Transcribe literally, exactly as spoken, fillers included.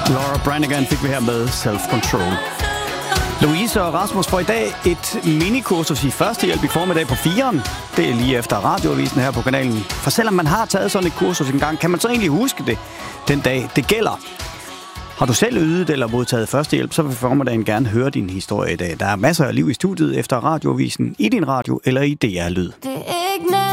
Laura Branigan fik vi her med Self-Control. Louise og Rasmus får i dag et minikursus i førstehjælp i formiddag på firen. Det er lige efter radioavisen her på kanalen. For selvom man har taget sådan et kursus en gang, kan man så egentlig huske det den dag det gælder. Har du selv ydet eller modtaget førstehjælp, så vil formiddagen gerne høre din historie i dag. Der er masser af liv i studiet efter radioavisen, i din radio eller i D R Lyd.